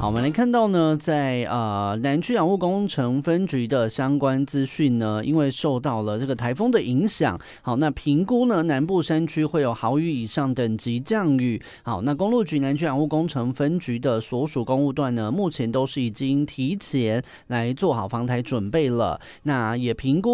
好，我们来看到呢，在南区养护工程分局的相关资讯呢，因为受到了这个台风的影响，好，那评估呢南部山区会有豪雨以上等级降雨。好，那公路局南区养护工程分局的所属公务段呢，目前都是已经提前来做好防台准备了。那也评估